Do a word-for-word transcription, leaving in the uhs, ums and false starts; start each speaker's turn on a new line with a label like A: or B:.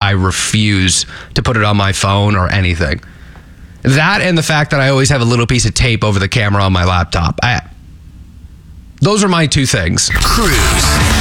A: I refuse to put it on my phone or anything. That and the fact that I always have a little piece of tape over the camera on my laptop. I, those are my two things.
B: Cruise.